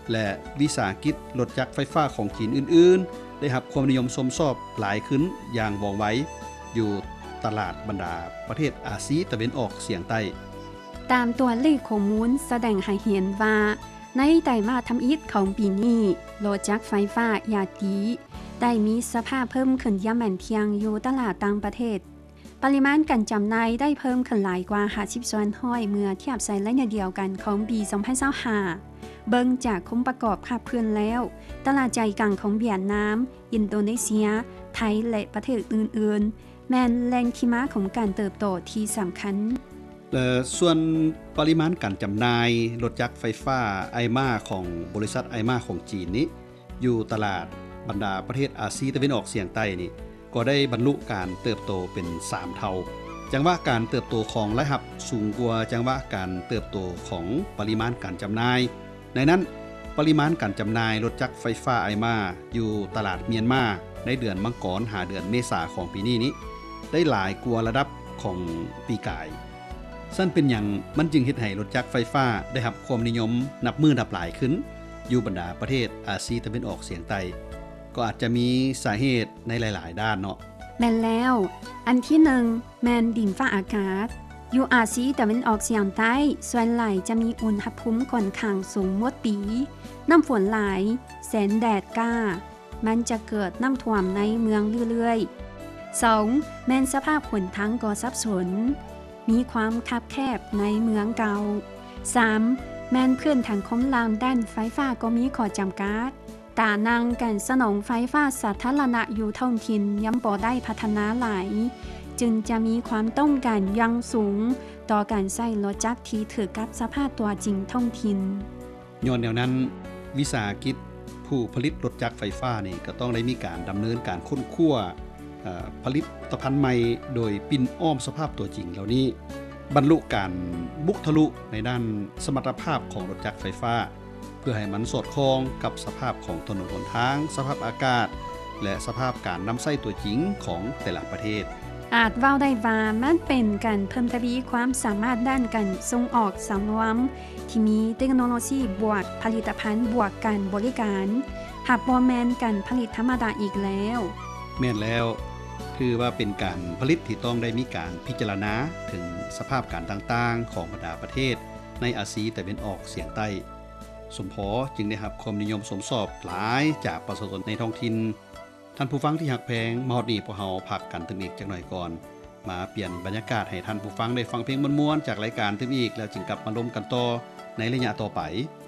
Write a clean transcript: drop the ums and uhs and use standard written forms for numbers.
และวิสาหกิจรถจักรไฟฟ้าของจีนอื่นๆได้รับความนิยมชมชอบหลายขึ้นอย่างว่องไวอยู่ตลาดบรรดาประเทศอาเซียนตะวันออกเฉียงใต้ตามตัวเลขข้อมูลแสดงให้เห็นว่าในไตรมาสทำอิฐของปีนี้รถจักรไฟฟ้ายาติได้มีสภาพเพิ่มขึ้นอย่างแม่นเทียงอยู่ตลาดต่างประเทศปริมาณการจำหน่ายได้เพิ่มขึ้นหลายกว่า50ส่วนห้อยเมื่อเทียบใส่ระยะเดียวกันของปี2025เบิ่งจากคุ้มประกอบขับเคลื่อนแล้วตลาดใจกลางของเวียดนามอินโดนีเซียไทยและประเทศอื่นๆแม่นแหล่งที่มาของการเติบโตที่สำคัญส่วนปริมาณการจำหน่ายรถจักรไฟฟ้าไอมาของบริษัทไอมาของจีนนี้อยู่ตลาดบรรดาประเทศอาเซียนตะวันออกเฉียงใต้นี่ก็ได้บรรลุการเติบโตเป็น3เท่าจังว่าการเติบโตของรายรับสูงกว่าจังว่าการเติบโตของปริมาณการจำหน่ายในนั้นปริมาณการจำหน่ายรถจักรไฟฟ้าไอมาอยู่ตลาดเมียนมาในเดือนมังกรหาเดือนเมษาของปีนี้ได้หลายกว่าระดับของปีกายสั้นเป็นอย่างมันจึงเฮ็ดให้รถจักรไฟฟ้าได้รับความนิยมนับมือนับหลายขึ้นอยู่บรรดาประเทศอาเซียนตะวันออกเฉียงใต้ก็อาจจะมีสาเหตุในหลายๆด้านเนาะแม่นแล้วอันที่1แม่นดินฟ้าอากาศอยู่อาเซียนตะวันออกเฉียงใต้ส่วนใหญ่จะมีอุณหภูมิค่อนข้างสูงหมดปีน้ำฝนหลายแสงแดดกล้ามันจะเกิดน้ำท่วมในเมืองเรื่อยๆ2แม่นสภาพหนทางก็สับสนมีความคับแคบในเมืองเก่า 3. แม่นพื้นทางของลางด้านไฟฟ้าก็มีข้อจำกัดตานังการสนองไฟฟ้าสาธารณะอยู่ท้องถิ่นยังบ่ได้พัฒนาหลายจึงจะมีความต้องการยังสูงต่อการใช้รถจักรที่ถือกับสภาพตัวจริงท้องถิ่นย้อนแนวนั้นวิสาหกิจผู้ผลิตรถจักรไฟฟ้านี่ก็ต้องได้มีการดำเนินการค้นคว้าผลิตภัณฑ์ใหม่โดยปิ่นอ้อมสภาพตัวจริงเหล่านี้บรรลุการบุกทะลุในด้านสมรรถภาพของรถจักรไฟฟ้าเพื่อให้มันสอดคล้องกับสภาพของถนนหนทางสภาพอากาศและสภาพการนำใช้ตัวจริงของแต่ละประเทศอาจเว้าได้ว่ามันเป็นการเพิ่มทวีความสามารถด้านการส่งออกสำรวมที่มีเทคโนโลยีบวกผลิตภัณฑ์บวกการบริการหากบ่แม่นการผลิตธรรมดาอีกแล้วแม่นแล้วคือว่าเป็นการผลิตที่ต้องได้มีการพิจารณาถึงสภาพการต่างๆของบรรดาประเทศในอาเซียนตะวันออกเฉียงใต้สมพอจึงได้รับความนิยมชมชอบหลายจากประชาชนในท้องถิ่นท่านผู้ฟังที่ฮักแพงมาฮอดนี้พวกเราพักกันถึงอีกจักหน่อยก่อนมาเปลี่ยนบรรยากาศให้ท่านผู้ฟังได้ฟังเพลงม่วนๆจากรายการถึงอีกแล้วจึงกลับมาร่วมกันต่อในระยะต่อไป